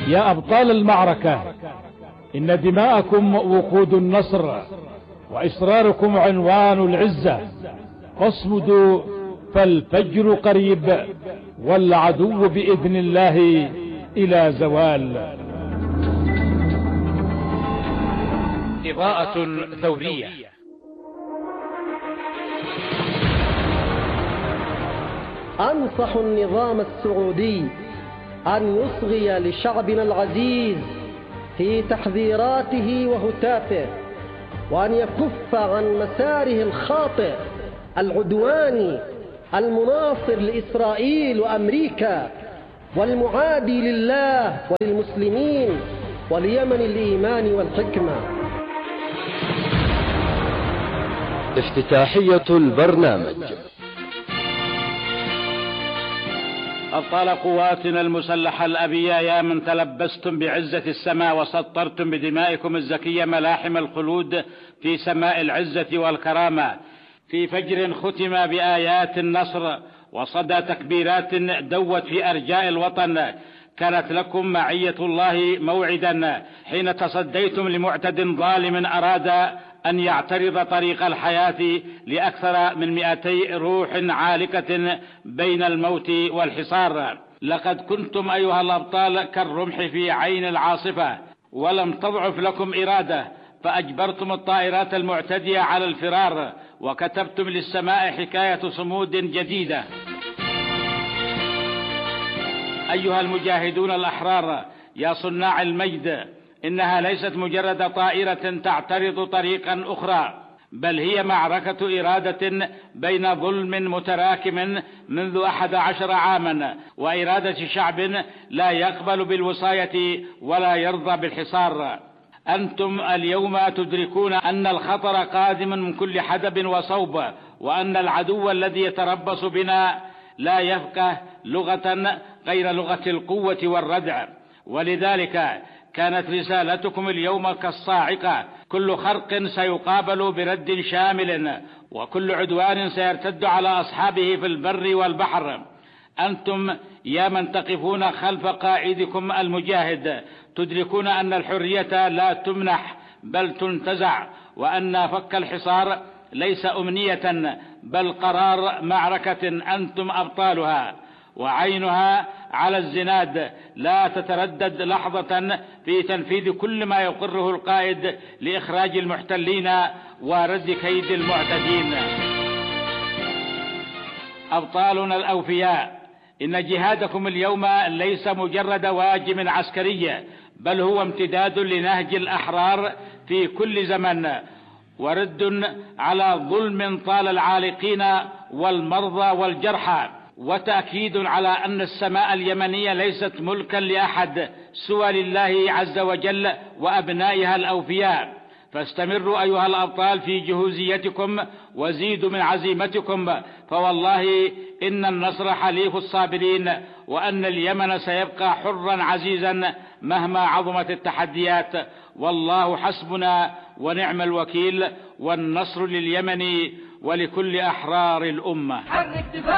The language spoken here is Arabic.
يا أبطال المعركة، إن دماءكم وقود النصر، وإصراركم عنوان العزة، فاصمدوا فالفجر قريب، والعدو بإذن الله إلى زوال. إضاءة ثورية. أنصح النظام السعودي أن يصغي لشعبنا العزيز في تحذيراته وهتافه، وأن يكف عن مساره الخاطئ العدواني المناصر لإسرائيل وأمريكا، والمعادي لله وللمسلمين وليمن الإيمان والحكمة. افتتاحية البرنامج. أبطال قواتنا المسلحة الأبية، يا من تلبستم بعزة السماء وسطرتم بدمائكم الزكية ملاحم الخلود في سماء العزة والكرامة، في فجر ختم بآيات النصر وصدى تكبيرات دوت في أرجاء الوطن، كانت لكم معية الله موعدا حين تصديتم لمعتد ظالم أراد أن يعترض طريق الحياة لأكثر من 200 روح عالكة بين الموت والحصار. لقد كنتم أيها الأبطال كالرمح في عين العاصفة، ولم تضعف لكم إرادة، فأجبرتم الطائرات المعتدية على الفرار، وكتبتم للسماء حكاية صمود جديدة. أيها المجاهدون الأحرار يا صناع المجد، إنها ليست مجرد طائرة تعترض طريقا أخرى، بل هي معركة إرادة بين ظلم متراكم منذ 11 عاما وإرادة شعب لا يقبل بالوصاية ولا يرضى بالحصار. أنتم اليوم تدركون أن الخطر قادم من كل حدب وصوب، وأن العدو الذي يتربص بنا لا يفقه لغة غير لغة القوة والردع، ولذلك كانت رسالتكم اليوم كالصاعقة، كل خرق سيقابل برد شامل، وكل عدوان سيرتد على أصحابه في البر والبحر. أنتم يا من تقفون خلف قائدكم المجاهد تدركون أن الحرية لا تمنح بل تنتزع، وأن فك الحصار ليس أمنية بل قرار معركة أنتم أبطالها، وعينها على الزناد لا تتردد لحظة في تنفيذ كل ما يقره القائد لإخراج المحتلين ورد كيد المعتدين. أبطالنا الأوفياء، إن جهادكم اليوم ليس مجرد واجب عسكري، بل هو امتداد لنهج الأحرار في كل زمن، ورد على ظلم طال العالقين والمرضى والجرحى، وتأكيد على أن السماء اليمنية ليست ملكا لأحد سوى لله عز وجل وأبنائها الأوفياء. فاستمروا أيها الأبطال في جهوزيتكم وزيدوا من عزيمتكم، فوالله إن النصر حليف الصابرين، وأن اليمن سيبقى حرا عزيزا مهما عظمت التحديات. والله حسبنا ونعم الوكيل، والنصر لليمن ولكل أحرار الأمة.